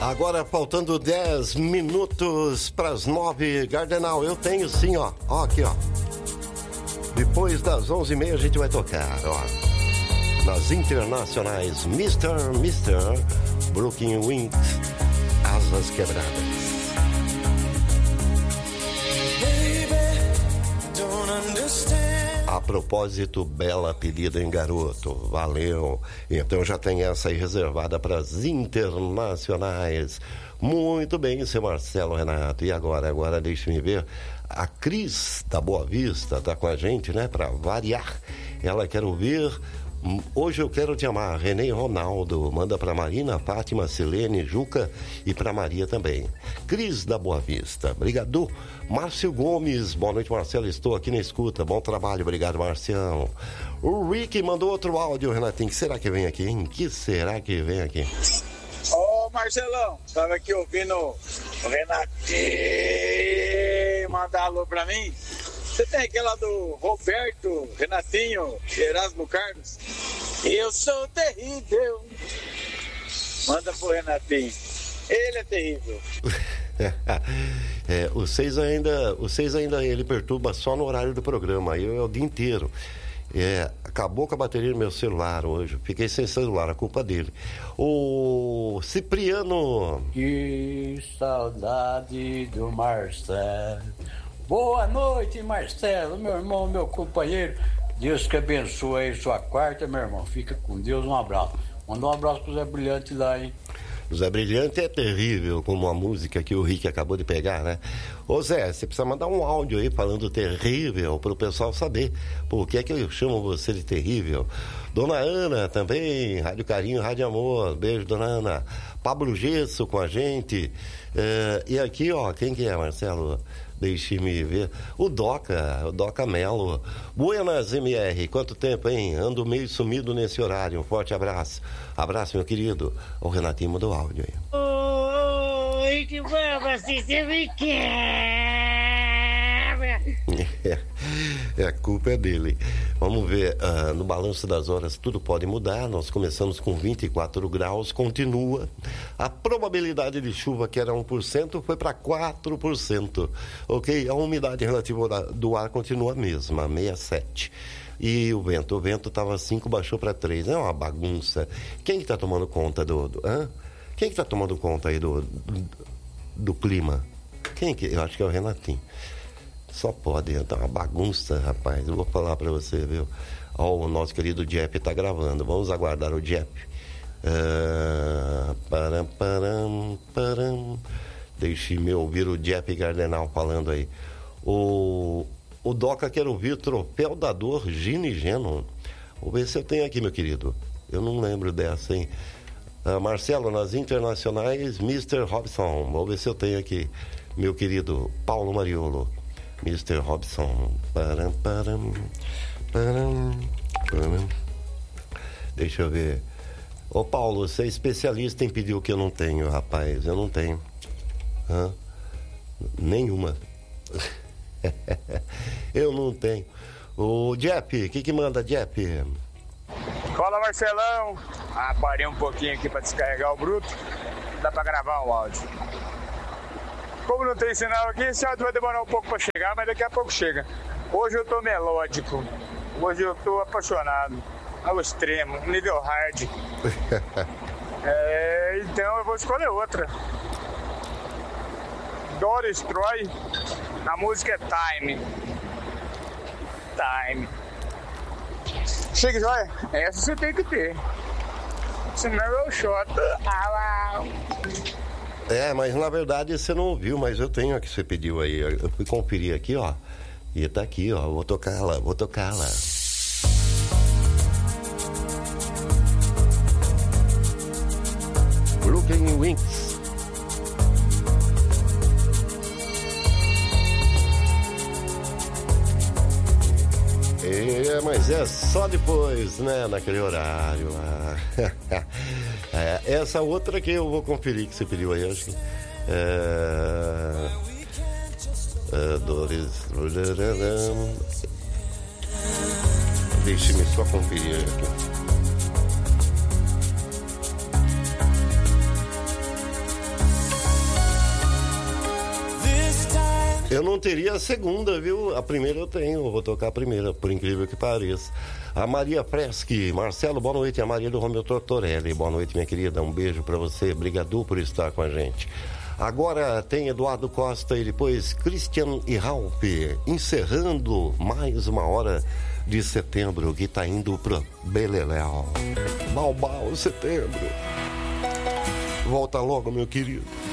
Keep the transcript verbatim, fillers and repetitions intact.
Agora faltando dez minutos para as nove, Gardenal, eu tenho sim, ó, ó aqui, ó. Depois das onze e meia a gente vai tocar, ó. Nas internacionais, mister mister Brooklyn Wings, Asas Quebradas. A propósito, bela pedida, hein, garoto? Valeu. Então já tem essa aí reservada para as internacionais. Muito bem, seu Marcelo Renato. E agora? Agora deixa-me ver. A Cris da Boa Vista tá com a gente, né? Para variar. Ela quer ouvir Hoje Eu Quero Te Amar. Renê Ronaldo. Manda para Marina, Fátima, Silene, Juca e para Maria também. Cris da Boa Vista. Obrigado. Márcio Gomes. Boa noite, Marcelo. Estou aqui na escuta. Bom trabalho. Obrigado, Marcião. O Rick mandou outro áudio, Renatinho. Que será que vem aqui, hein? Que será que vem aqui? Ô, Marcelão. Tava aqui ouvindo o Renatinho mandar alô pra mim. Você tem aquela do Roberto, Renatinho, Erasmo Carlos? Eu sou terrível. Manda pro Renatinho. Ele é terrível. É, o seis ainda, o seis ainda ele perturba só no horário do programa. Aí é o dia inteiro. É, acabou com a bateria do meu celular hoje. Fiquei sem celular, a culpa dele. O Cipriano. Que saudade do Marcelo. Boa noite, Marcelo, meu irmão, meu companheiro. Deus que abençoe aí sua quarta, meu irmão. Fica com Deus, um abraço. Manda um abraço pro Zé Brilhante lá, hein? O Zé Brilhante é terrível, como a música que o Rick acabou de pegar, né? Ô Zé, você precisa mandar um áudio aí falando terrível pro pessoal saber por que é que eu chamo você de terrível. Dona Ana também, Rádio Carinho, Rádio Amor, beijo, Dona Ana. Pablo Gesso com a gente. Uh, e aqui, ó, quem que é, Marcelo? Deixe-me ver. O Doca, o Doca Melo. Buenas, M R. Quanto tempo, hein? Ando meio sumido nesse horário. Um forte abraço. Abraço, meu querido. O Renatinho mandou áudio aí. Oi, que vamos assim, você me quebra. É, a culpa é dele. Vamos ver, uh, no balanço das horas tudo pode mudar. Nós começamos com vinte e quatro graus, continua. A probabilidade de chuva, que era um por cento, foi para quatro por cento. Ok? A umidade relativa do ar continua a mesma, sessenta e sete. E o vento, o vento estava cinco, baixou para três. É uma bagunça. Quem que está tomando conta do... do hã? Quem que está tomando conta aí do, do, do clima? Quem que... Eu acho que é o Renatinho. Só pode, tá uma bagunça, rapaz. Eu vou falar pra você, viu? Ó, o nosso querido Jeff tá gravando. Vamos aguardar o Jeff. Uh, param, param, param. Deixe-me ouvir o Jeff Gardenal falando aí. O, o Doca quer ouvir Troféu da Dor, Gino e Geno. Vou ver se eu tenho aqui, meu querido. Eu não lembro dessa, hein? Uh, Marcelo, nas internacionais, mister Robson. Vou ver se eu tenho aqui, meu querido Paulo Mariolo. mister Robson. Param, param, param, param. Deixa eu ver. Ô Paulo, você é especialista em pedir o que eu não tenho, rapaz. Eu não tenho. Hã? Nenhuma. Eu não tenho. O Jeff, o que que manda, Jeff? Fala, Marcelão. Ah, parei um pouquinho aqui pra descarregar o bruto. Dá pra gravar o áudio. Como não tem sinal aqui, esse áudio vai demorar um pouco pra chegar, mas daqui a pouco chega. Hoje eu tô melódico. Hoje eu tô apaixonado. Ao extremo, nível hard. É, então eu vou escolher outra. Doris Troy. A música é Time. Time. Chega, joia. Essa você tem que ter. Senão eu choto. Ah, É, mas na verdade você não ouviu, mas eu tenho a que você pediu aí. Eu fui conferir aqui, ó. E tá aqui, ó. Vou tocá-la, vou tocá-la. Brooklyn Wings. É, mas é só depois, né? Naquele horário lá. É, essa outra que eu vou conferir que você pediu aí, acho que. É, é, Doris. Deixe-me só conferir aqui. Uh, Eu não teria a segunda, viu? A primeira eu tenho, eu vou tocar a primeira, por incrível que pareça. A Maria Freschi, Marcelo, boa noite. A Maria do Romeu Tortorelli, boa noite, minha querida. Um beijo pra você, obrigado por estar com a gente. Agora tem Eduardo Costa e depois Christian e Ralph, encerrando mais uma hora de setembro, que tá indo pro Beleléu. Balbal, setembro. Volta logo, meu querido.